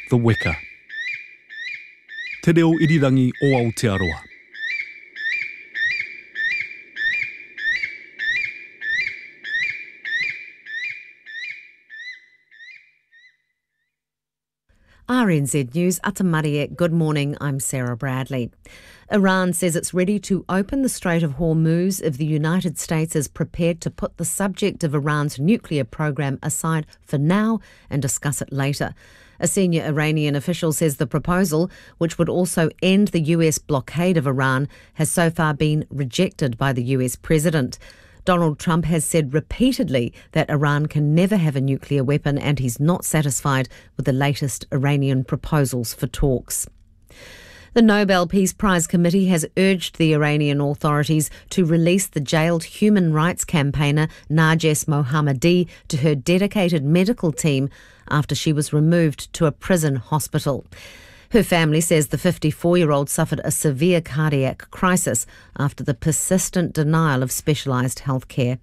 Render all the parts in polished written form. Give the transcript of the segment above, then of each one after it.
The Weka. Te reo irirangi o Aotearoa. RNZ News, Atamarie. Good morning, I'm Sarah Bradley. Iran says it's ready to open the Strait of Hormuz if the United States is prepared to put the subject of Iran's nuclear program aside for now and discuss it later. A senior Iranian official says the proposal, which would also end the US blockade of Iran, has so far been rejected by the US president. Donald Trump has said repeatedly that Iran can never have a nuclear weapon, and he's not satisfied with the latest Iranian proposals for talks. The Nobel Peace Prize Committee has urged the Iranian authorities to release the jailed human rights campaigner Narges Mohammadi to her dedicated medical team after she was removed to a prison hospital. Her family says the 54-year-old suffered a severe cardiac crisis after the persistent denial of specialised health care.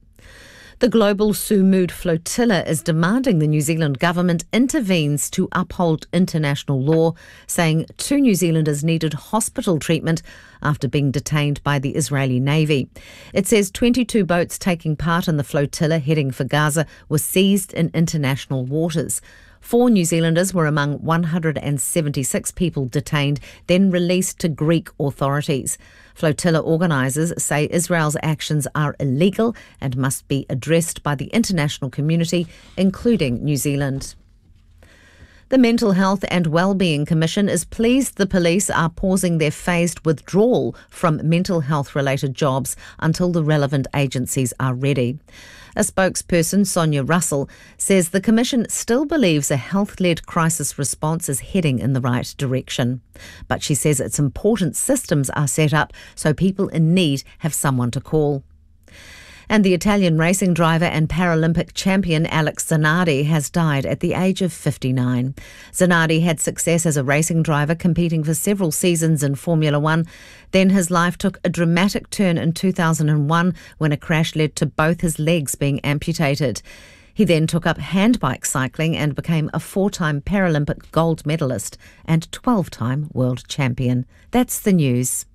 The Global Sumud Flotilla is demanding the New Zealand government intervenes to uphold international law, saying 2 New Zealanders needed hospital treatment after being detained by the Israeli Navy. It says 22 boats taking part in the flotilla heading for Gaza were seized in international waters. 4 New Zealanders were among 176 people detained, then released to Greek authorities. Flotilla organisers say Israel's actions are illegal and must be addressed by the international community, including New Zealand. The Mental Health and Wellbeing Commission is pleased the police are pausing their phased withdrawal from mental health-related jobs until the relevant agencies are ready. A spokesperson, Sonia Russell, says the Commission still believes a health-led crisis response is heading in the right direction. But she says it's important systems are set up so people in need have someone to call. And the Italian racing driver and Paralympic champion Alex Zanardi has died at the age of 59. Zanardi had success as a racing driver, competing for several seasons in Formula One. Then his life took a dramatic turn in 2001 when a crash led to both his legs being amputated. He then took up handbike cycling and became a 4-time Paralympic gold medalist and 12-time world champion. That's the news.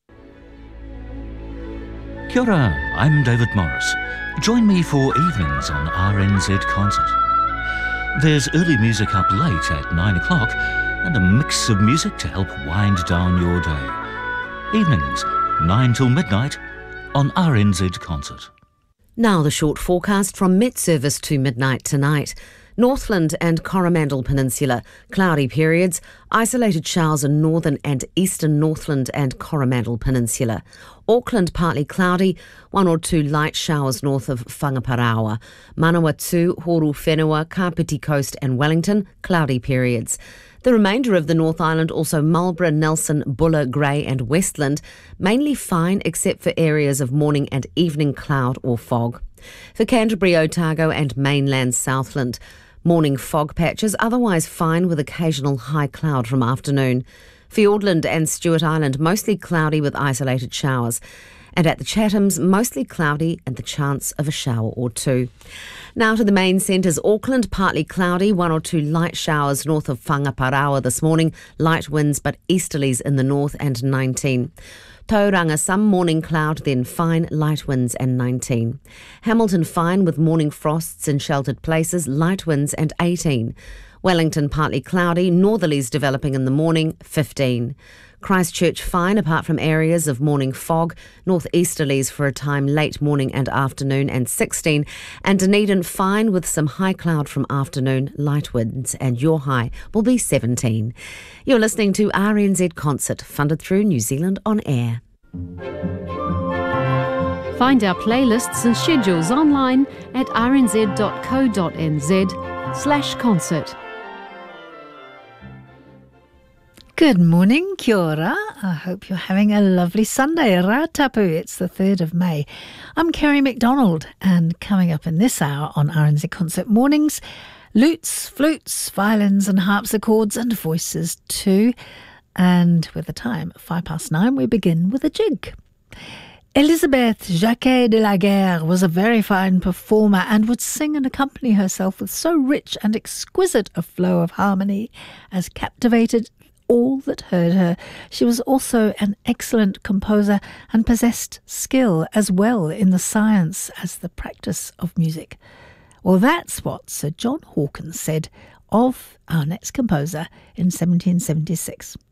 Kia ora, I'm David Morris. Join me for evenings on RNZ Concert. There's early music up late at 9 o'clock and a mix of music to help wind down your day. Evenings, 9 till midnight on RNZ Concert. Now the short forecast from Met Service to midnight tonight. Northland and Coromandel Peninsula, cloudy periods, isolated showers in northern and eastern Northland and Coromandel Peninsula. Auckland partly cloudy, 1 or 2 light showers north of Whangaparaoa. Manawatu, Horu Whenua, Kapiti Coast and Wellington, cloudy periods. The remainder of the North Island, also Marlborough, Nelson, Buller, Grey and Westland, mainly fine except for areas of morning and evening cloud or fog. For Canterbury, Otago and mainland Southland, morning fog patches, otherwise fine with occasional high cloud from afternoon. Fiordland and Stewart Island, mostly cloudy with isolated showers. And at the Chathams, mostly cloudy and the chance of a shower or 2. Now to the main centres. Auckland, partly cloudy, 1 or 2 light showers north of Whangaparaoa this morning. Light winds but easterlies in the north and 19. Tauranga, some morning cloud, then fine, light winds and 19. Hamilton, fine with morning frosts in sheltered places, light winds and 18. Wellington, partly cloudy, northerlies developing in the morning, 15. Christchurch, fine apart from areas of morning fog, northeasterlies for a time late morning and afternoon and 16. And Dunedin, fine with some high cloud from afternoon, light winds, and your high will be 17. You're listening to RNZ Concert, funded through New Zealand On Air. Find our playlists and schedules online at rnz.co.nz/concert. Good morning, kia ora. I hope you're having a lovely Sunday. Rātapu, it's the 3rd of May. I'm Kerry McDonald, and coming up in this hour on RNZ Concert Mornings, lutes, flutes, violins and harpsichords and voices too. And with the time, 9:05, we begin with a jig. Elisabeth Jacquet de la Guerre was a very fine performer and would sing and accompany herself with so rich and exquisite a flow of harmony as captivated all that heard her. She was also an excellent composer and possessed skill as well in the science as the practice of music. Well, that's what Sir John Hawkins said of our next composer in 1776.